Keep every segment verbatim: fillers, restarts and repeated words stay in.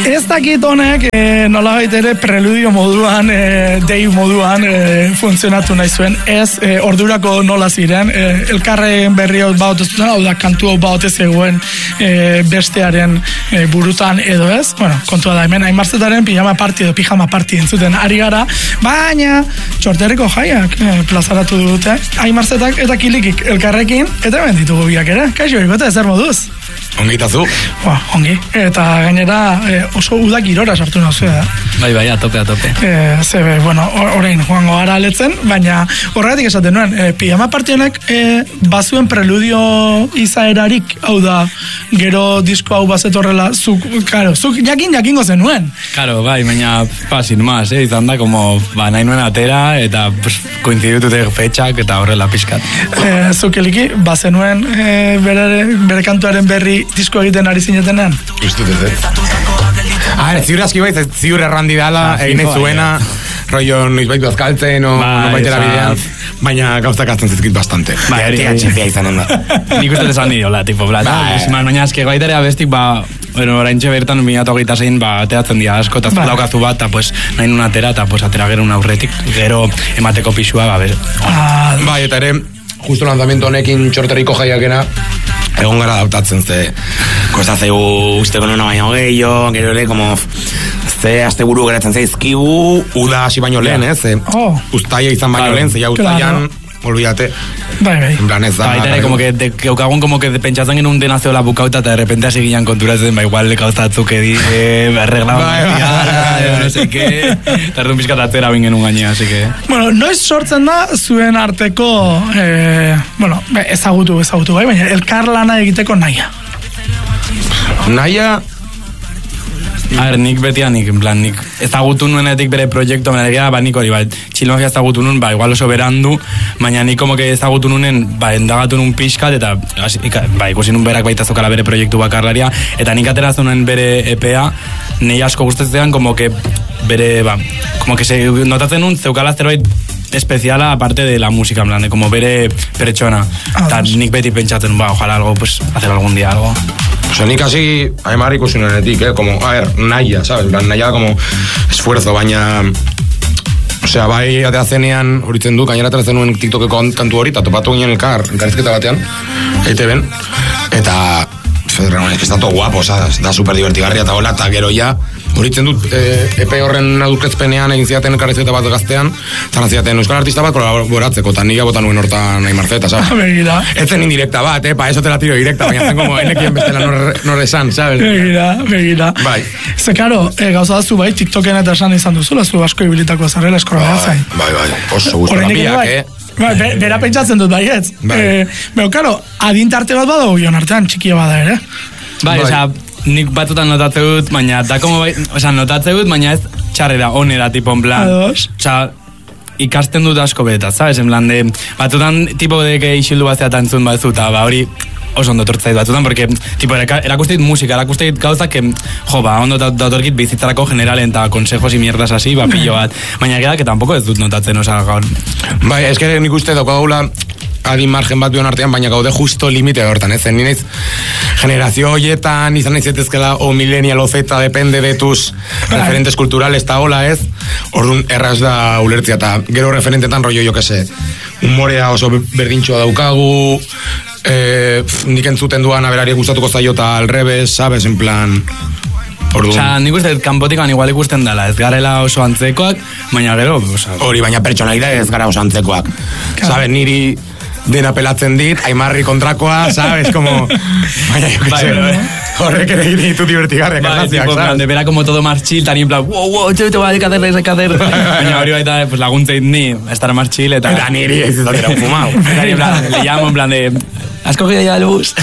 Ez dakit honek e, nola ere preludio moduan, e, dei moduan e, funtzionatu nahi zuen. Ez e, ordurako nola ziren, e, elkarren berri hau bautez duten, hau da kantu hau bautez egoen e, bestearen e, burutan edo ez. Bueno, kontua da hemen, Aimarzetaren pijama party edo pijama party entzuten ari gara, baina txorterriko jaiak e, plazaratu dute. Aimarzetak eta Kilikik elkarrekin, eta hemen ditugu biak ere. Kaixo, ikote, zer moduz? Ongi itazu? Ba, ongi. Eta gainera e, oso udak irora sartu nazu, da. Bai, bai, atope, atope. E, zebe, bueno, orain joango gara aletzen, baina horregatik esaten nuen, e, pijama partionek e, bazuen preludio izaerarik, hau da, gero disko hau bazetorrela, zuk, karo, zuk jakin jakingo zenuen. Karo, bai, baina, pa, sin más, eh, izan da, como, ba, nahi nuen atera, eta, pues, koinzidutute fetxak, eta horrela pixkat. E, zuk eliki, bazenuen e, bere, bere kantuaren berri disko egiten ari zinetenean? Ustut ez ez. Ah, ziur aski bai, ziur errandi dala, egin ez zuena, rollo noizbait bazkaltzen, o noizbaitera bidean, baina gauztak azten zizkit bastante. Bai, tia txipia izan onda. Nik uste desan niola, tipo, bla, baina eski gaitarea bestik, ba, bueno, oraintxe bertan, minatu hogeita zein, ba, ateratzen dira asko, eta daukazu bat, eta, pues, nahi nun atera, eta, pues, atera gero un aurretik, gero emateko pixua, ba, ber. Bai, eta ere, justo lanzamiento honekin txorterriko jaiakena, egon gara adaptatzen, ze kostatzeu usteko nuna baino gehiago, gero ere, como ze aste buru geratzen zaizkigu, uda hasi baino lehen, ez? Oh. Uztaia izan baino lehen, ze ja uztaian, olvídate. Bai, bai. En plan ez da. Bai, ere, como que, de, keukagun, como que pentsatzen genuen dena zeola bukauta, eta de repente hasi ginen konturatzen, ba, igual gauzatzuk edi, eh, arreglaba, bai, bai, no sé qué, eta erdun pixkat atzera bin genuen gainea, así que... Bueno, noiz sortzen da zuen arteko, eh, bueno, ezagutu, ezagutu, bai, baina elkarlana egiteko naia. Naia... A ver, nik betian, nik, en plan, nik ezagutu nuenetik bere proiektu, menadekea, ba, nik hori, ba, txilmafia ezagutu nuen, ba, igual oso berandu, baina nik como que ezagutu nunen, ba, endagatu nun pixkat, eta, ba, ikusi nun berak baita zokala bere proiektu bakarlaria, eta nik aterazu nuen bere E P A, nei asko gustatzen, como que bere, ba, como que se notatzen nun, zeukala zerbait especiala aparte de la música, en plan, de como bere pertsona, eta nik beti pentsatzen, ba, ojalá algo, pues, hacer algún día algo. O sea, nik hasi Aimar ikusi nuenetik, eh, como, a ver, naia, ¿sabes? Naia como esfuerzo, baina... O sea, bai ateazenean, horitzen du, gainera ateratzen nuen TikTokeko kantu hori, eta topatu ginen elkar, elkarrizketa batean, eite ben, eta... Federran, es que está todo guapo, o sea, da super divertigarria eta hola, eta gero ja, horitzen dut, e, epe horren adurkezpenean egin ziaten elkarrizketa bat gaztean, eta ziaten euskal artista bat kolaboratzeko, eta nire botan nuen hortan Aimarzeta, ¿sabes? Begira. Ez zen indirekta bat, eh, pa eso te la tiro directa, baina zen como enekien bestela nor esan, ¿sabes? Begira, begira. Bai. Ze, karo, e, gauza da zu bai, TikToken eta esan izan duzula, zu asko ibilitako zarrela eskorra zain. Bai, bai, oso gustu napiak, eh? Ba, be, bera pentsatzen dut baietz. Bai. E, Beo, karo, adintarte bat badago gion artean, txikia bada ere. Bai, bai. Osea, nik batutan notatze dut, baina da como bai, osea, notatze dut, baina ez txarrera, onera, tipo, en plan. Ados. Osea, ikasten dut asko beta, sabes? En plan, de, batutan, tipo, de que isildu batzea tantzun batzu, eta ba, hori oso ondo tortzait batzutan, porque, tipo, erakusteit musika, erakusteit gauzak, que, jo, ba, ondo datorkit bizitzarako generalen, eta consejos y mierdas así, ba, pillo bat. Baina gara, que tampoco ez dut notatzen, osea, gaur. Bai, ez que nik uste daukagula adin margen bat bion artean, baina gaude justo limite hortan, ez? Ni naiz generazio hoietan, izan naiz etezkela, o millennial o zeta, depende de tus referentes culturales, eta hola, ez? Orduan, erraz da ulertzia, eta gero referentetan rollo, jo que se, humorea oso berdintxoa daukagu, eh, nik entzuten duan aberari gustatuko zaio eta al revés, sabes, en plan... Orduan. Osa, nik uste, kanpotikan igual ikusten dela, ez garela oso antzekoak, baina gero, osa... Hori, baina pertsonaida ez gara oso antzekoak. Sabes, niri dena pelatzen dit, Aimarri kontrakoa, sabes, como... Baina, jo que bai, sé, bai. horrek ere gire ditu divertigarriak, bai, arraziak, tipo, sabes? de vera como todo más chill, tan en plan, wow, wow, te te va a hacer, hay que hacer. Baina hori baita, pues laguntzeit ni, estar más chill, eta... Eta niri ez izatera un fumau. Eta en plan, le llamo en plan de... ¿Has cogido ya el bus?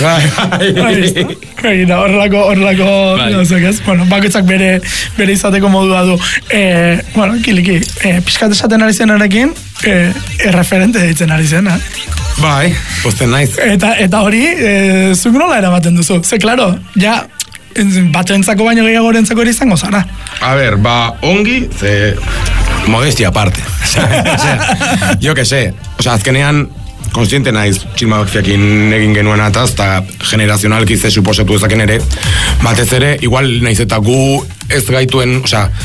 Begira, horrelako, horrelako, no sé qué es. Bueno, bakoitzak bere, bere izateko modua du. Eh, bueno, Kiliki, eh, pixkat esaten ari zenarekin, eh, erreferente ditzen ari zen, eh? Bai, posten naiz. Eta, eta hori, eh, zuk nola eramaten duzu? Ze, klaro, ja, batzuentzako baino gehiagorentzako ere izango zara. A ver, ba, ongi, ze... Modestia aparte. O sea, yo que sé. O sea, azkenean... konstiente naiz Txilmafiakin egin genuen ataz, eta generazionalki ze suposatu ezaken ere, batez ere, igual naiz eta gu ez gaituen, osea,